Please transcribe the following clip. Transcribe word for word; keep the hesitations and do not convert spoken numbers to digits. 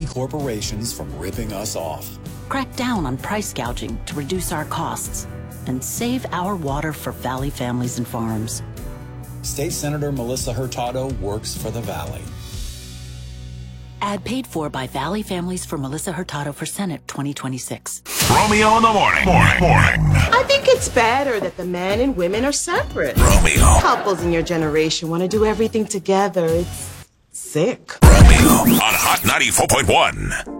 corporations from ripping us off. Crack down on price gouging to reduce our costs. And save our water for Valley families and farms. State Senator Melissa Hurtado works for the Valley. Ad paid for by Valley Families for Melissa Hurtado for Senate twenty twenty-six. Romeo in the morning. Morning. Morning. I think it's better that the men and women are separate. Romeo. Couples in your generation want to do everything together. It's sick. Romeo on Hot ninety-four point one.